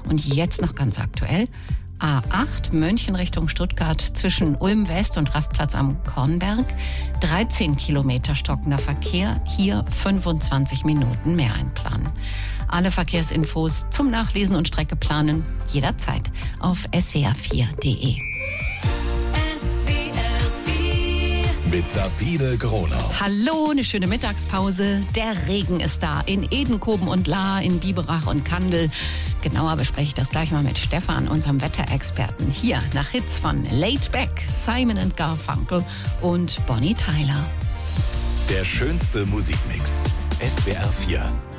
Und jetzt noch ganz aktuell. A8 München Richtung Stuttgart zwischen Ulm West und Rastplatz am Kornberg. 13 Kilometer stockender Verkehr, hier 25 Minuten mehr einplanen. Alle Verkehrsinfos zum Nachlesen und Strecke planen jederzeit auf swr4.de. Mit Sabine Gronau. Hallo, eine schöne Mittagspause. Der Regen ist da in Edenkoben und Lahr, in Biberach und Kandel. Genauer bespreche ich das gleich mal mit Stefan, unserem Wetterexperten. Hier nach Hits von Laid Back, Simon & Garfunkel und Bonnie Tyler. Der schönste Musikmix. SWR 4.